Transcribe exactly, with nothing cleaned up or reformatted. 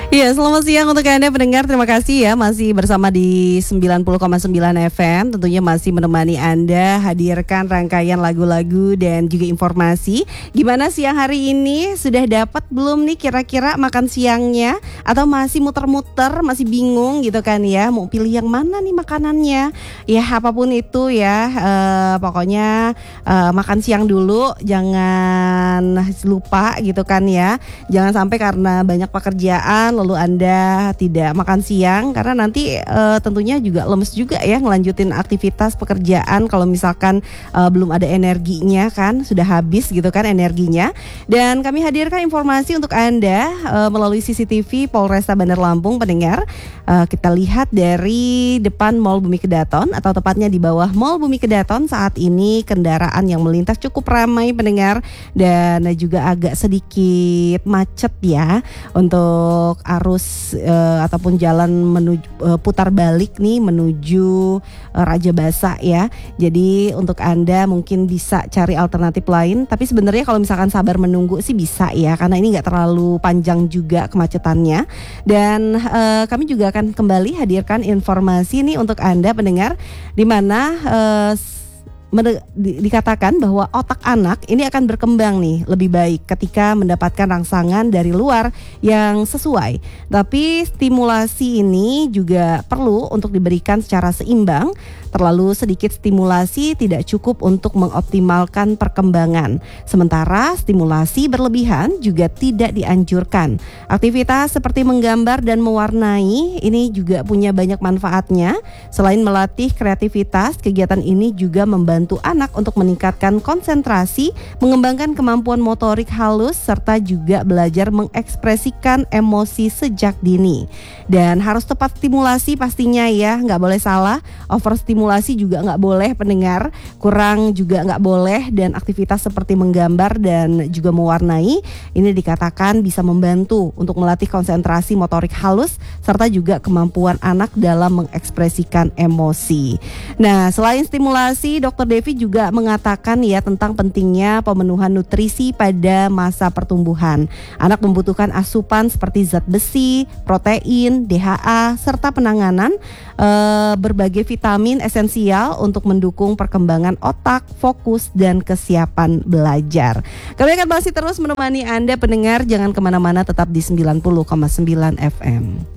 Iya, selamat siang untuk Anda pendengar. Terima kasih ya masih bersama di sembilan puluh koma sembilan F M. Tentunya masih menemani Anda hadirkan rangkaian lagu-lagu dan juga informasi. Gimana siang hari ini? Sudah dapat belum nih kira-kira makan siangnya? Atau masih muter-muter, masih bingung gitu kan ya? Mau pilih yang mana nih makanannya? Ya apapun itu ya, eh, pokoknya eh, makan siang dulu. Jangan lupa gitu kan ya. Jangan sampai karena banyak pekerjaan lalu Anda tidak makan siang, karena nanti uh, tentunya juga lemes juga ya ngelanjutin aktivitas pekerjaan kalau misalkan uh, belum ada energinya kan, sudah habis gitu kan energinya. Dan kami hadirkan informasi untuk Anda uh, melalui C C T V Polresta Bandar Lampung pendengar. Uh, kita lihat dari depan Mall Bumi Kedaton atau tepatnya di bawah Mall Bumi Kedaton saat ini kendaraan yang melintas cukup ramai pendengar dan juga agak sedikit macet ya untuk arus uh, ataupun jalan menuju uh, putar balik nih menuju uh, Raja Basa ya. Jadi untuk Anda mungkin bisa cari alternatif lain, tapi sebenarnya kalau misalkan sabar menunggu sih bisa ya, karena ini nggak terlalu panjang juga kemacetannya. Dan uh, kami juga akan kembali hadirkan informasi nih untuk Anda pendengar, di mana uh, dikatakan bahwa otak anak ini akan berkembang nih lebih baik ketika mendapatkan rangsangan dari luar yang sesuai. Tapi stimulasi ini juga perlu untuk diberikan secara seimbang. Terlalu sedikit stimulasi tidak cukup untuk mengoptimalkan perkembangan. Sementara stimulasi berlebihan juga tidak dianjurkan. Aktivitas seperti menggambar dan mewarnai ini juga punya banyak manfaatnya. Selain melatih kreativitas, kegiatan ini juga membantu anak untuk meningkatkan konsentrasi, mengembangkan kemampuan motorik halus, serta juga belajar mengekspresikan emosi sejak dini. Dan harus tepat stimulasi pastinya ya, nggak boleh salah. Overstimulasi juga nggak boleh pendengar, kurang juga nggak boleh. Dan aktivitas seperti menggambar dan juga mewarnai ini dikatakan bisa membantu untuk melatih konsentrasi motorik halus serta juga kemampuan anak dalam mengekspresikan emosi. Nah, selain stimulasi, Dokter Devi juga mengatakan ya tentang pentingnya pemenuhan nutrisi pada masa pertumbuhan. Anak membutuhkan asupan seperti zat besi, protein, D H A serta penanganan e, berbagai vitamin esensial untuk mendukung perkembangan otak, fokus dan kesiapan belajar. Kami akan masih terus menemani Anda pendengar, jangan kemana-mana, tetap di sembilan puluh koma sembilan F M.